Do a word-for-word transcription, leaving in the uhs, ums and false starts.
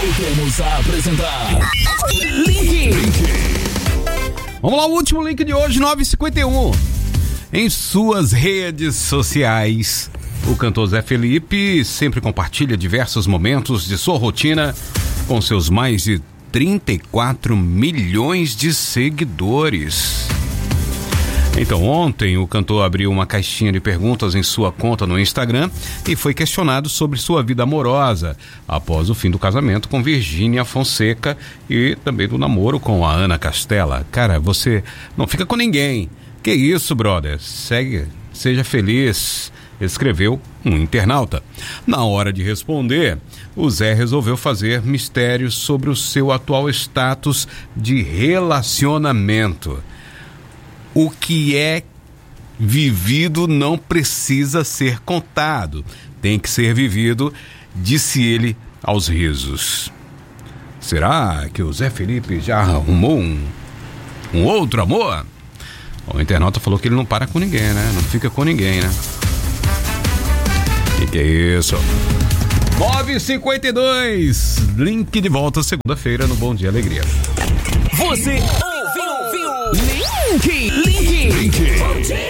Voltamos a apresentar Link. Link. Vamos lá, o último link de hoje, nove e cinquenta e um. Em suas redes sociais, o cantor Zé Felipe sempre compartilha diversos momentos de sua rotina com seus mais de trinta e quatro milhões de seguidores. Então, ontem o cantor abriu uma caixinha de perguntas em sua conta no Instagram e foi questionado sobre sua vida amorosa após o fim do casamento com Virgínia Fonseca e também do namoro com a Ana Castela. Cara, você não fica com ninguém. Que isso, brother? Segue, seja feliz, escreveu um internauta. Na hora de responder, o Zé resolveu fazer mistérios sobre o seu atual status de relacionamento. O que é vivido não precisa ser contado, tem que ser vivido, disse ele aos risos. Será que o Zé Felipe já arrumou um, um outro amor? O internauta falou que ele não para com ninguém, né? Não fica com ninguém, né? Que que é isso? nove e cinquenta e dois, link de volta segunda-feira no Bom Dia Alegria. Você ouviu, ouviu, Link, Link, Link.